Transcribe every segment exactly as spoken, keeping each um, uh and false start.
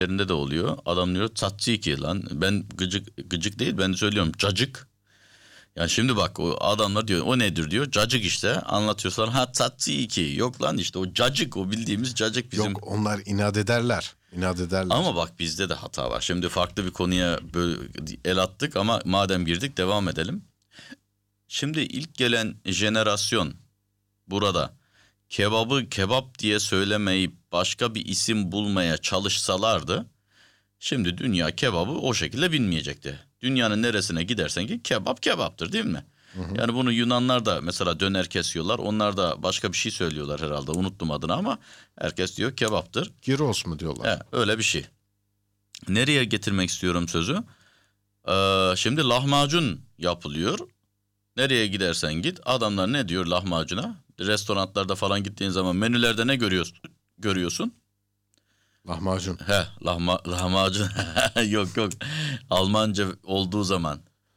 yerinde de oluyor. Adam diyor tzatziki lan. Ben gıcık gıcık değil, ben söylüyorum cacık. Yani şimdi bak, o adamlar diyor o nedir diyor. Cacık işte, anlatıyorlar. Ha tzatziki. Yok lan, işte o cacık, o bildiğimiz cacık bizim. Yok, onlar inat ederler. İnat ederler. Ama bak bizde de hata var. Şimdi farklı bir konuya böyle el attık ama madem girdik devam edelim. Şimdi ilk gelen jenerasyon burada kebabı kebap diye söylemeyip başka bir isim bulmaya çalışsalardı, şimdi dünya kebabı o şekilde bilmeyecekti. Dünyanın neresine gidersen git kebap kebaptır, değil mi? Hı hı. Yani bunu Yunanlar da mesela döner kesiyorlar. Onlar da başka bir şey söylüyorlar herhalde. Unuttum adını ama herkes diyor kebaptır. Gyros mu diyorlar? He, öyle bir şey. Nereye getirmek istiyorum sözü? Ee, şimdi lahmacun yapılıyor. Nereye gidersen git adamlar ne diyor lahmacuna? Restoranlarda falan gittiğin zaman menülerde ne görüyorsun? Görüyorsun? Lahmacun. He, lahma, lahmacun. Yok yok. Almanca olduğu zaman.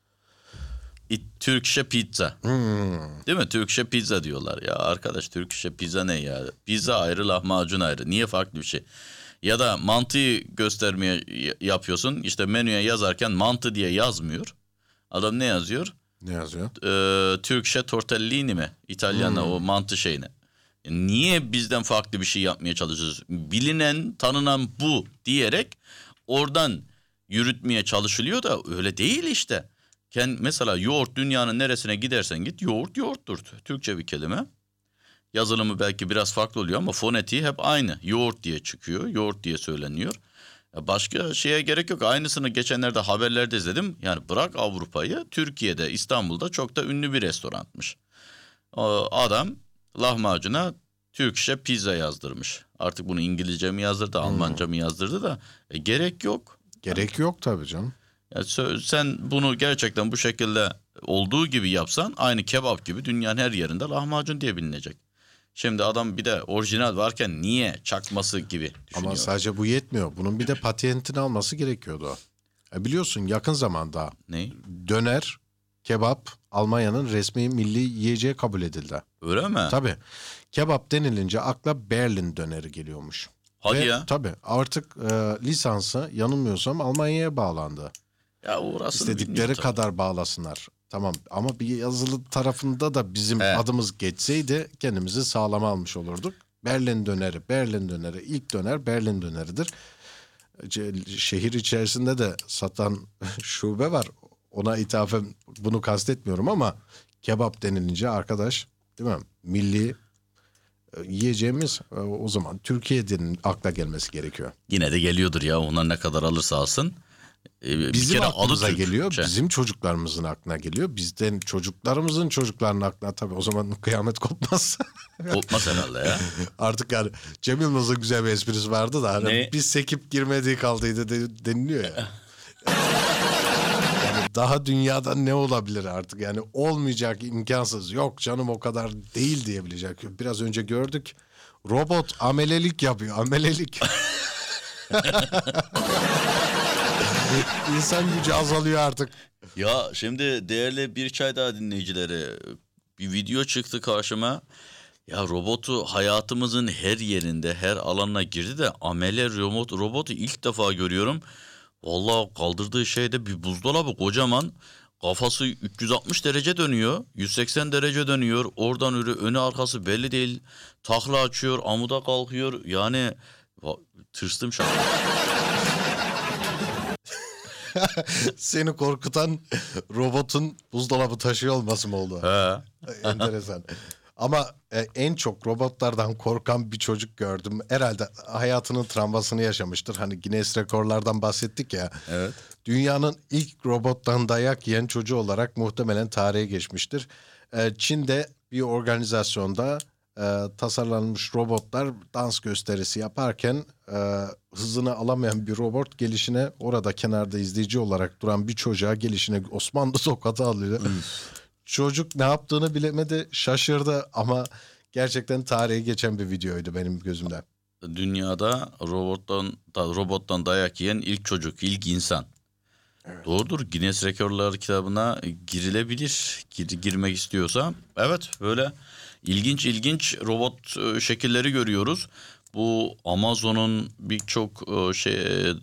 It, Türkçe pizza. Hmm. Değil mi? Türkçe pizza diyorlar. Ya arkadaş, Türkçe pizza ne ya? Pizza ayrı, lahmacun ayrı. Niye farklı bir şey? Ya da mantıyı göstermeye yapıyorsun. İşte menüye yazarken mantı diye yazmıyor. Adam ne yazıyor? Ne yazıyor? Ee, Türkçe tortellini mi? İtalyanla hmm. o mantı şeyini. Niye bizden farklı bir şey yapmaya çalışıyoruz? Bilinen, tanınan bu diyerek oradan yürütmeye çalışılıyor da öyle değil işte. Kend, mesela yoğurt, dünyanın neresine gidersen git yoğurt yoğurttur. Türkçe bir kelime. Yazılımı belki biraz farklı oluyor ama fonetiği hep aynı. Yoğurt diye çıkıyor, yoğurt diye söyleniyor. Başka şeye gerek yok. Aynısını geçenlerde haberlerde izledim. Yani bırak Avrupa'yı, Türkiye'de, İstanbul'da çok da ünlü bir restoranmış. O adam lahmacuna Türkçe pizza yazdırmış. Artık bunu İngilizce mi yazdırdı, hmm. Almanca mı yazdırdı da e, gerek yok. Gerek yok tabii canım. Yani sen bunu gerçekten bu şekilde olduğu gibi yapsan aynı kebap gibi dünyanın her yerinde lahmacun diye bilinecek. Şimdi adam bir de orijinal varken niye çakması gibi düşünüyor. Ama sadece bu yetmiyor. Bunun bir de patentini alması gerekiyordu. E biliyorsun yakın zamanda ne? Döner, kebap Almanya'nın resmi milli yiyeceği kabul edildi. Öyle mi? Tabii. Kebap denilince akla Berlin döneri geliyormuş. Hadi Ve, ya. Tabii artık e, lisansı yanılmıyorsam Almanya'ya bağlandı. Ya orasını İstedikleri kadar bağlasınlar. Tamam ama bir yazılı tarafında da bizim He. adımız geçseydi kendimizi sağlama almış olurduk. Berlin döneri, Berlin döneri, ilk döner Berlin döneridir. Şehir içerisinde de satan şube var. Ona ithafen bunu kastetmiyorum ama kebap denilince arkadaş, değil mi? Milli yiyeceğimiz o zaman Türkiye'nin akla gelmesi gerekiyor. Yine de geliyordur ya, onlar ne kadar alırsa alsın. Ee, bizim aklımıza Türk, geliyor, şey. bizim çocuklarımızın aklına geliyor. Bizden çocuklarımızın çocuklarının aklına, tabii o zaman kıyamet kopmaz. Kopmaz herhalde ya. Artık yani Cem Yılmaz'ın güzel bir esprisi vardı da hani biz sekip girmediği kaldıydı de, deniliyor ya. Yani daha dünyada ne olabilir artık, yani olmayacak, imkansız, yok canım o kadar değil diyebilecek. Biraz önce gördük, robot amelelik yapıyor, amelelik. İnsan gücü azalıyor artık. Ya şimdi değerli bir çay daha dinleyicileri, bir video çıktı karşıma. Ya robotu hayatımızın her yerinde, her alanına girdi de amele robot, robotu ilk defa görüyorum. Vallahi kaldırdığı şeyde bir buzdolabı kocaman, kafası üç yüz altmış derece dönüyor, yüz seksen derece dönüyor. Oradan öyle önü arkası belli değil. Takla açıyor, amuda kalkıyor. Yani tırstım şu an. Seni korkutan robotun buzdolabı taşıyor olması mı oldu? He. Enteresan. Ama e, en çok robotlardan korkan bir çocuk gördüm. Herhalde hayatının travmasını yaşamıştır. Hani Guinness Rekorlardan bahsettik ya. Evet. Dünyanın ilk robottan dayak yiyen çocuğu olarak muhtemelen tarihe geçmiştir. E, Çin'de bir organizasyonda e, tasarlanmış robotlar dans gösterisi yaparken e, hızını alamayan bir robot gelişine, orada kenarda izleyici olarak duran bir çocuğa gelişine Osmanlı tokatı alıyor. Çocuk ne yaptığını bilemedi, şaşırdı ama gerçekten tarihe geçen bir videoydu benim gözümde. Dünyada robottan robottan dayak yiyen ilk çocuk, ilk insan. Evet. Doğrudur. Guinness Rekorlar kitabına girilebilir. Gir, girmek istiyorsa. Evet, böyle ilginç ilginç robot şekilleri görüyoruz. bu Amazon'un birçok e, şey e,